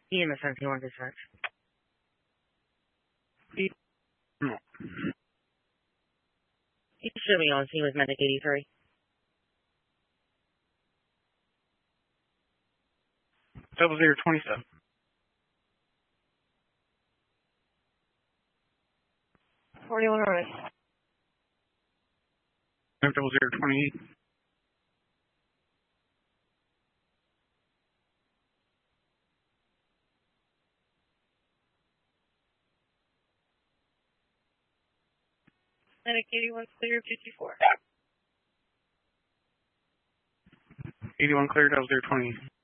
EMS 71 dispatch. No. You should be on scene with Medic 83. Double 027. 41 right. Double 028. Medic 81 clear 54. 81 clear, double 020.